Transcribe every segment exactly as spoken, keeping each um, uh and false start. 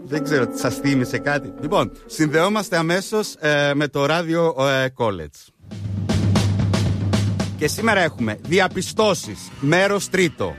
Δεν ξέρω, σας θύμισε κάτι. Λοιπόν, συνδεόμαστε αμέσως ε, με το ράδιο ε, College. Και σήμερα έχουμε διαπιστώσεις, μέρος τρίτο.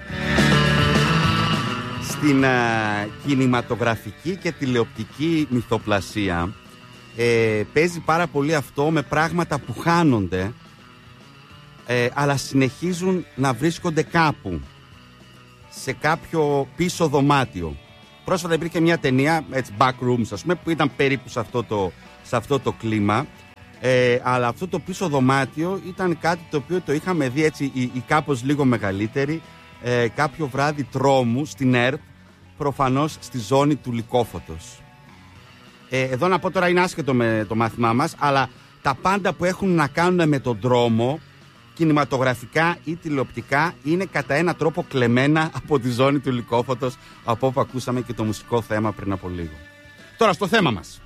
Στην ε, κινηματογραφική και τηλεοπτική μυθοπλασία ε, παίζει πάρα πολύ αυτό με πράγματα που χάνονται, ε, αλλά συνεχίζουν να βρίσκονται κάπου, σε κάποιο πίσω δωμάτιο. Πρόσφατα υπήρχε μια ταινία, έτσι, Backrooms, ας πούμε, που ήταν περίπου σε αυτό το, σε αυτό το κλίμα. Ε, αλλά αυτό το πίσω δωμάτιο ήταν κάτι το οποίο το είχαμε δει έτσι ή, ή κάπως λίγο μεγαλύτερη ε, κάποιο βράδυ τρόμου στην ΕΡΤ, προφανώς στη ζώνη του Λυκόφωτος. Ε, εδώ να πω τώρα, είναι άσχετο με το μάθημά μας, αλλά τα πάντα που έχουν να κάνουν με τον τρόμο, κινηματογραφικά ή τηλεοπτικά, είναι κατά έναν τρόπο κλεμμένα από τη ζώνη του Λυκόφωτος, από όπου ακούσαμε και το μουσικό θέμα πριν από λίγο. Τώρα στο θέμα μας.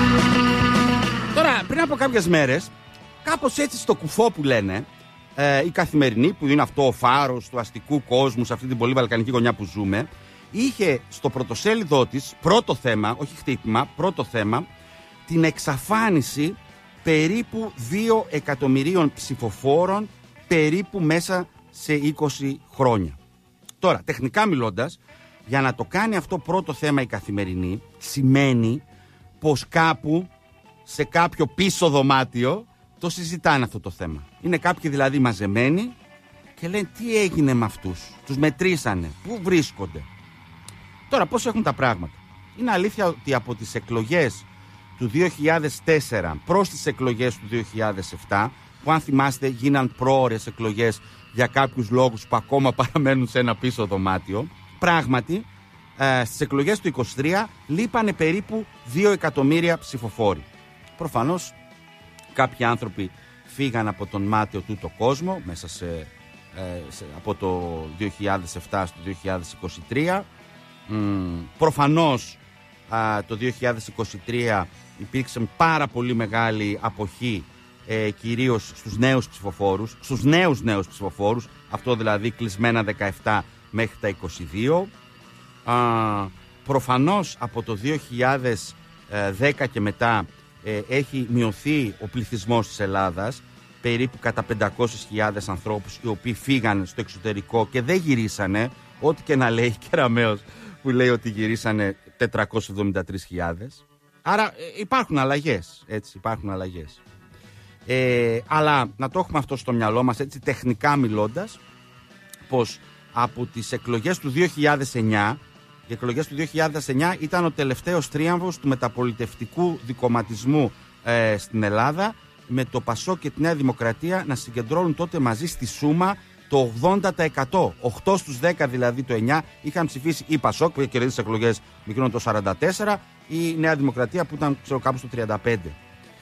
Τώρα, πριν από κάποιες μέρες, κάπως έτσι στο κουφό που λένε, ε, η Καθημερινή, που είναι αυτό ο φάρος του αστικού κόσμου σε αυτή την πολύ βαλκανική γωνιά που ζούμε, είχε στο πρωτοσέλιδό της πρώτο θέμα, όχι χτύπημα, πρώτο θέμα, την εξαφάνιση περίπου δύο εκατομμυρίων ψηφοφόρων περίπου μέσα σε είκοσι χρόνια. Τώρα, τεχνικά μιλώντας, για να το κάνει αυτό πρώτο θέμα η Καθημερινή, σημαίνει πως κάπου σε κάποιο πίσω δωμάτιο το συζητάνε αυτό το θέμα. Είναι κάποιοι δηλαδή μαζεμένοι και λένε τι έγινε με αυτούς, τους μετρήσανε, πού βρίσκονται. Τώρα, πώς έχουν τα πράγματα? Είναι αλήθεια ότι από τις εκλογές του δύο χιλιάδες τέσσερα προς τις εκλογές του δύο χιλιάδες επτά, που αν θυμάστε γίναν πρόωρες εκλογές για κάποιους λόγους που ακόμα παραμένουν σε ένα πίσω δωμάτιο, πράγματι ε, στις εκλογές του είκοσι τρία λείπανε περίπου δύο εκατομμύρια ψηφοφόροι. Προφανώς κάποιοι άνθρωποι φύγαν από τον μάτιο τούτο κόσμο μέσα σε, ε, σε, από το δύο χιλιάδες επτά στο δύο χιλιάδες είκοσι τρία. Mm, προφανώς α, το δύο χιλιάδες είκοσι τρία υπήρξε πάρα πολύ μεγάλη αποχή, ε, κυρίως στους νέους ψηφοφόρους, στους νέους νέους ψηφοφόρους, αυτό δηλαδή κλεισμένα δεκαεπτά μέχρι τα είκοσι δύο. Α, προφανώς από το δύο χιλιάδες δέκα και μετά ε, έχει μειωθεί ο πληθυσμός της Ελλάδας περίπου κατά πεντακόσιες χιλιάδες ανθρώπους, οι οποίοι φύγαν στο εξωτερικό και δεν γυρίσανε, ό,τι και να λέει Κεραμέως που λέει ότι γυρίσανε τετρακόσιες εβδομήντα τρεις χιλιάδες. Άρα ε, υπάρχουν αλλαγές, έτσι, υπάρχουν αλλαγές. Ε, αλλά να το έχουμε αυτό στο μυαλό μας, έτσι, τεχνικά μιλώντας, πως από τις εκλογές του δύο χιλιάδες εννιά, οι εκλογές του δύο χιλιάδες εννιά ήταν ο τελευταίος τρίαμβος του μεταπολιτευτικού δικομματισμού ε, στην Ελλάδα, με το Πασόκ και τη Νέα Δημοκρατία να συγκεντρώνουν τότε μαζί στη σούμα το ογδόντα τοις εκατό. οκτώ στους δέκα δηλαδή το εννιά είχαν ψηφίσει η Πασόκ που είχε κερδίσει τις εκλογές μικρών το σαράντα τέσσερα, η Νέα Δημοκρατία που ήταν, ξέρω, κάπου στο τριάντα πέντε.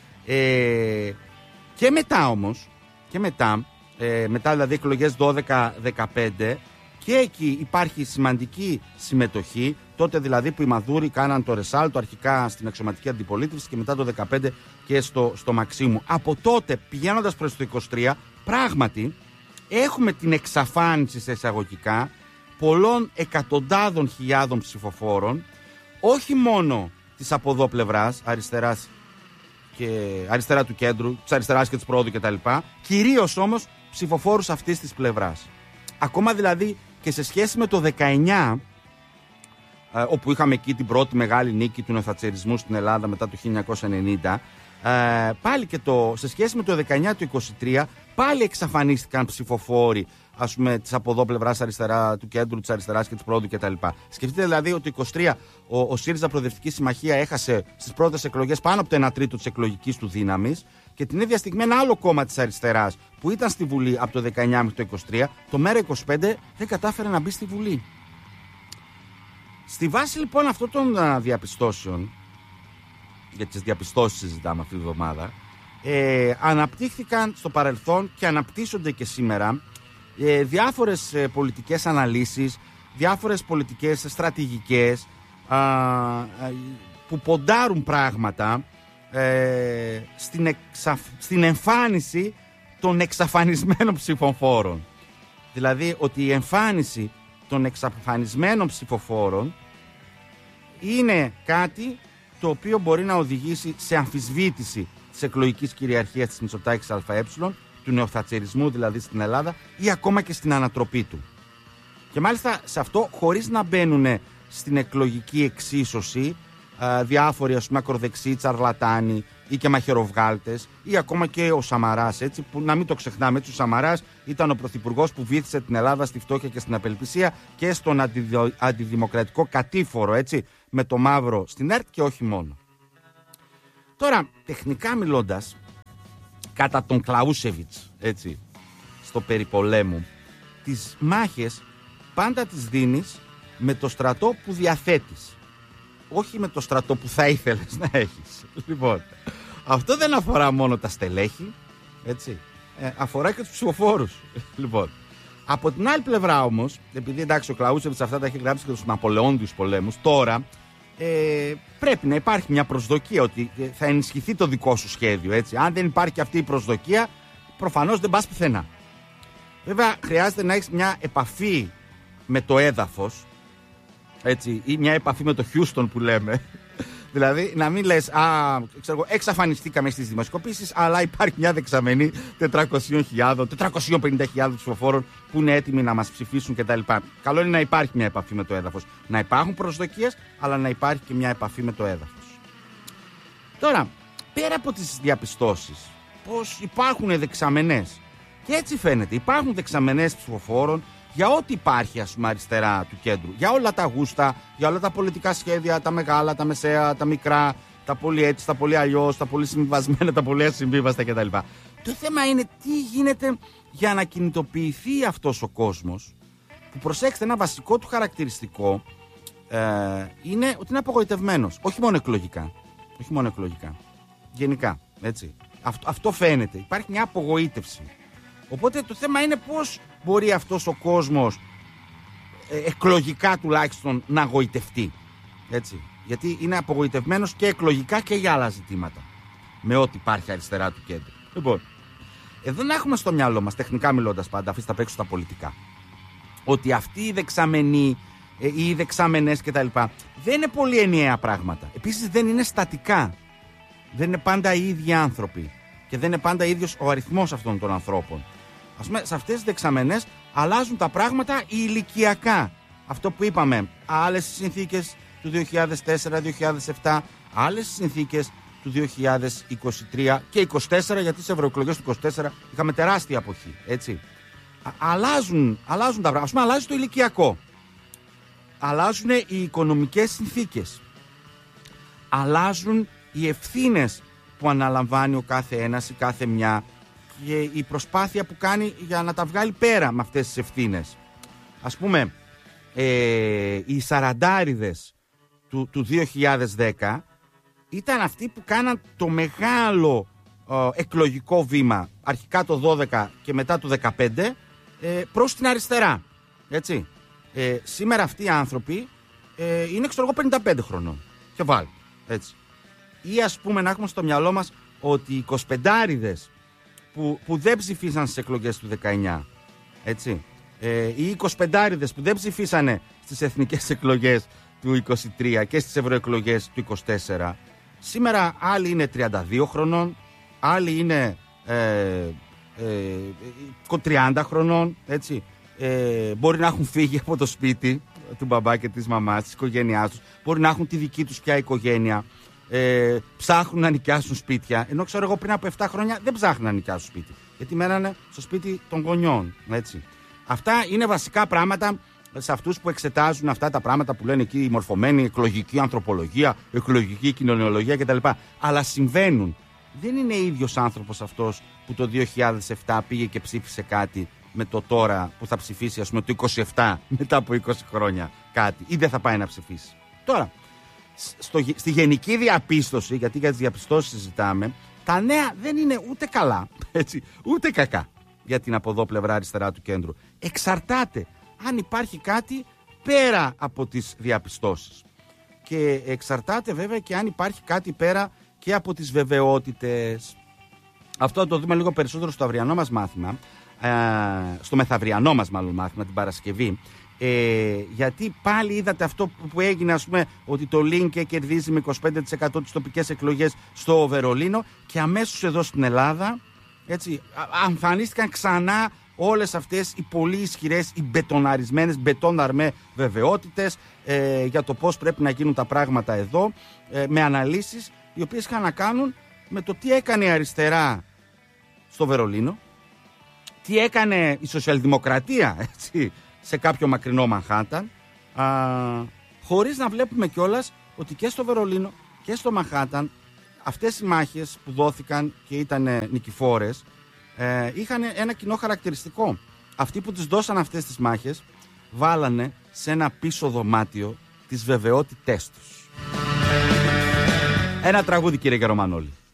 Ε, και μετά όμως, και μετά, ε, μετά δηλαδή εκλογές δώδεκα δεκαπέντε, και εκεί υπάρχει σημαντική συμμετοχή, τότε δηλαδή που οι Μαδούροι κάναν το ρεσάλτο αρχικά στην αξιωματική αντιπολίτευση και μετά το δεκαπέντε και στο, στο Μαξίμου. Από τότε πηγαίνοντας προς το είκοσι τρία, πράγματι έχουμε την εξαφάνιση σε εισαγωγικά πολλών εκατοντάδων χιλιάδων ψηφοφόρων, όχι μόνο της από εδώ πλευράς, αριστεράς και αριστερά του κέντρου, της αριστεράς και της πρόοδου κτλ. Κυρίως όμως ψηφοφόρους αυτής της πλευράς. Ακόμα δηλαδή και σε σχέση με το δεκαεννιά, ε, όπου είχαμε εκεί την πρώτη μεγάλη νίκη του νεοθατσερισμού στην Ελλάδα μετά το χίλια εννιακόσια ενενήντα, ε, πάλι και το, σε σχέση με το δεκαεννιά του είκοσι τρία, πάλι εξαφανίστηκαν ψηφοφόροι, ας πούμε, της από εδώ πλευράς αριστερά του κέντρου, της αριστεράς και της πρόοδου κτλ. Σκεφτείτε δηλαδή ότι το είκοσι τρία ο, ο ΣΥΡΙΖΑ Προοδευτική Συμμαχία έχασε στις πρώτες εκλογές πάνω από το ένα τρίτο της εκλογικής του δύναμης, και την ίδια στιγμή ένα άλλο κόμμα της αριστεράς που ήταν στη Βουλή από το δεκαεννιά μέχρι το είκοσι τρία, το ΜΕΡΑ είκοσι πέντε, δεν κατάφερε να μπει στη Βουλή. Στη βάση λοιπόν αυτών των α, διαπιστώσεων, για τις διαπιστώσεις συζητάμε αυτή τη βδομάδα, ε, αναπτύχθηκαν στο παρελθόν και αναπτύσσονται και σήμερα ε, διάφορες ε, πολιτικές αναλύσεις, διάφορες πολιτικές στρατηγικές α, α, που ποντάρουν πράγματα ε, στην, εξαφ, στην εμφάνιση των εξαφανισμένων ψηφοφόρων. Δηλαδή ότι η εμφάνιση των εξαφανισμένων ψηφοφόρων είναι κάτι το οποίο μπορεί να οδηγήσει σε αμφισβήτηση της εκλογικής κυριαρχίας της Μητσοτάκης ΑΕ, του νεοθατσερισμού δηλαδή στην Ελλάδα, ή ακόμα και στην ανατροπή του. Και μάλιστα σε αυτό χωρίς να μπαίνουν στην εκλογική εξίσωση α, διάφοροι, ας πούμε, ακροδεξιοί, τσαρλατάνοι ή και μαχαιροβγάλτες, ή ακόμα και ο Σαμαράς, έτσι, που να μην το ξεχνάμε, έτσι, ο Σαμαράς ήταν ο πρωθυπουργός που βύθισε την Ελλάδα στη φτώχεια και στην απελπισία και στον αντιδο, αντιδημοκρατικό κατήφορο, έτσι, με το μαύρο στην ΕΡΤ και όχι μόνο. Τώρα, τεχνικά μιλώντας, κατά τον Κλαούσεβιτς, έτσι, στο περιπολέμου, τις μάχες πάντα τις δίνεις με το στρατό που διαθέτεις, όχι με το στρατό που θα ήθελες να έχεις. Λοιπόν, αυτό δεν αφορά μόνο τα στελέχη, έτσι, ε, αφορά και τους ψηφοφόρους. Λοιπόν, από την άλλη πλευρά όμως, επειδή εντάξει ο Κλαούσεβιτς αυτά τα έχει γράψει και στους Ναπολεόντιους πολέμους, τώρα ε, πρέπει να υπάρχει μια προσδοκία ότι θα ενισχυθεί το δικό σου σχέδιο, έτσι. Αν δεν υπάρχει αυτή η προσδοκία, προφανώς δεν πας πουθενά. Βέβαια, χρειάζεται να έχεις μια επαφή με το έδαφος, έτσι, ή μια επαφή με το Χιούστον που λέμε. Δηλαδή, να μην λες, α, ξέρω, εξαφανιστήκαμε στις δημοσκοπήσεις, αλλά υπάρχει μια δεξαμενή τετρακόσιες χιλιάδες, τετρακόσιες πενήντα χιλιάδες ψηφοφόρων που είναι έτοιμοι να μας ψηφίσουν κτλ. Καλό είναι να υπάρχει μια επαφή με το έδαφος. Να υπάρχουν προσδοκίες, αλλά να υπάρχει και μια επαφή με το έδαφος. Τώρα, πέρα από τις διαπιστώσεις, πως υπάρχουν δεξαμενές, και έτσι φαίνεται, υπάρχουν δεξαμενές ψηφοφόρων για ό,τι υπάρχει, ας πούμε, αριστερά του κέντρου. Για όλα τα γούστα, για όλα τα πολιτικά σχέδια, τα μεγάλα, τα μεσαία, τα μικρά, τα πολύ έτσι, τα πολύ αλλιώς, τα πολύ συμβιβασμένα, τα πολύ ασυμβίβαστα κτλ. Το θέμα είναι τι γίνεται για να κινητοποιηθεί αυτός ο κόσμος, που, προσέξτε, ένα βασικό του χαρακτηριστικό ε, είναι ότι είναι απογοητευμένος. Όχι μόνο εκλογικά. Όχι μόνο εκλογικά. Γενικά. Έτσι. Αυτό, αυτό φαίνεται. Υπάρχει μια απογοήτευση. Οπότε το θέμα είναι πώς μπορεί αυτός ο κόσμος ε, εκλογικά τουλάχιστον να γοητευτεί. Έτσι. Γιατί είναι απογοητευμένος και εκλογικά και για άλλα ζητήματα. Με ό,τι υπάρχει αριστερά του κέντρου. Λοιπόν, εδώ να έχουμε στο μυαλό μας, τεχνικά μιλώντας πάντα, αφήστε τα παίξω στα πολιτικά, ότι αυτοί οι δεξαμενοί ε, ή οι δεξαμενές κτλ. Δεν είναι πολύ ενιαία πράγματα. Επίσης δεν είναι στατικά. Δεν είναι πάντα οι ίδιοι άνθρωποι. Και δεν είναι πάντα ίδιος ο αριθμός αυτών των ανθρώπων. Ας πούμε, σε αυτές τις δεξαμενές αλλάζουν τα πράγματα ηλικιακά. Αυτό που είπαμε, άλλες συνθήκες του δύο χιλιάδες τέσσερα δύο χιλιάδες επτά, άλλες συνθήκες του δύο χιλιάδες είκοσι τρία και είκοσι τέσσερα, γιατί στις ευρωεκλογές του είκοσι τέσσερα είχαμε τεράστια αποχή, έτσι. Α, αλλάζουν, αλλάζουν τα πράγματα. Ας πούμε, αλλάζει το ηλικιακό. Αλλάζουν οι οικονομικές συνθήκες. Αλλάζουν οι ευθύνες που αναλαμβάνει ο κάθε ένας ή κάθε μια και η προσπάθεια που κάνει για να τα βγάλει πέρα με αυτές τις ευθύνες. Ας πούμε, ε, οι σαραντάριδες του, του δύο χιλιάδες δέκα ήταν αυτοί που κάναν το μεγάλο ε, εκλογικό βήμα, αρχικά το δώδεκα και μετά το δεκαπέντε, ε, προς την αριστερά. Έτσι. Ε, σήμερα αυτοί οι άνθρωποι ε, είναι, ξέρω εγώ, πενήντα πέντε χρονών και βάλει. Έτσι. Ή ας πούμε να έχουμε στο μυαλό μας ότι οι εικοσιπεντάριδες που, που δεν ψηφίσαν στις εκλογές του δεκαεννιά, έτσι, ε, οι εικοσιπεντάριδες που δεν ψηφίσανε στις εθνικές εκλογές του είκοσι τρία και στις ευρωεκλογές του είκοσι τέσσερα, σήμερα άλλοι είναι τριάντα δύο χρονών, άλλοι είναι ε, ε, τριάντα χρονών, έτσι, ε, μπορεί να έχουν φύγει από το σπίτι του μπαμπά και της μαμάς, της οικογένειάς τους, μπορεί να έχουν τη δική τους πια οικογένεια. Ε, ψάχνουν να νοικιάσουν σπίτια. Ενώ ξέρω εγώ πριν από επτά χρόνια δεν ψάχνουν να νοικιάσουν σπίτι. Γιατί μένανε στο σπίτι των γονιών. Έτσι. Αυτά είναι βασικά πράγματα σε αυτούς που εξετάζουν αυτά τα πράγματα που λένε εκεί η μορφωμένη εκλογική ανθρωπολογία, εκλογική κοινωνιολογία κτλ. Αλλά συμβαίνουν. Δεν είναι ίδιος άνθρωπος αυτός που το δύο χιλιάδες επτά πήγε και ψήφισε κάτι με το τώρα που θα ψηφίσει, ας πούμε, το είκοσι επτά μετά από είκοσι χρόνια κάτι, ή δεν θα πάει να ψηφίσει. Τώρα, Στο, στη γενική διαπίστωση, γιατί για τις διαπιστώσεις συζητάμε, τα νέα δεν είναι ούτε καλά, έτσι, ούτε κακά για την από εδώ πλευρά αριστερά του κέντρου. Εξαρτάται αν υπάρχει κάτι πέρα από τις διαπιστώσεις. Και εξαρτάται βέβαια και αν υπάρχει κάτι πέρα και από τις βεβαιότητες. Αυτό θα το δούμε λίγο περισσότερο στο αυριανό μας μάθημα, ε, στο μεθαυριανό μας μάλλον μάθημα την Παρασκευή. Ε, γιατί πάλι είδατε αυτό που έγινε, ας πούμε, ότι το Λίνκε κερδίζει με είκοσι πέντε τοις εκατό τις τοπικές εκλογές στο Βερολίνο, και αμέσως εδώ στην Ελλάδα, έτσι, εμφανίστηκαν ξανά όλες αυτές οι πολύ ισχυρές, οι μπετοναρισμένες, μπετόναρμέ βεβαιότητες ε, για το πώς πρέπει να γίνουν τα πράγματα εδώ, ε, με αναλύσεις οι οποίες είχαν να κάνουν με το τι έκανε η αριστερά στο Βερολίνο, τι έκανε η σοσιαλδημοκρατία, έτσι, σε κάποιο μακρινό Μανχάταν, α, χωρίς να βλέπουμε κιόλας ότι και στο Βερολίνο και στο Μανχάταν αυτές οι μάχες που δόθηκαν και ήταν νικηφόρες, ε, είχαν ένα κοινό χαρακτηριστικό. Αυτοί που τις δώσαν αυτές τις μάχες βάλανε σε ένα πίσω δωμάτιο τις βεβαιότητές τους. Ένα τραγούδι, κύριε Γερομανόλη.